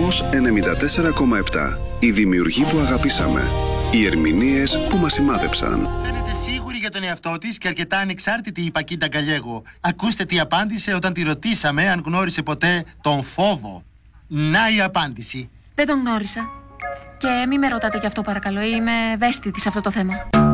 Κοσμos 94,7. Οι δημιουργοί που αγαπήσαμε. Οι ερμηνείες που μας σημάδεψαν. Φαίνεται σίγουρη για τον εαυτό της και αρκετά ανεξάρτητη η Πακίντα Γκαλιέγο. Ακούστε τι απάντησε όταν τη ρωτήσαμε αν γνώρισε ποτέ τον φόβο. Να η απάντηση. Δεν τον γνώρισα. Και μη με ρωτάτε γι' αυτό παρακαλώ, είμαι ευαίσθητη σε αυτό το θέμα.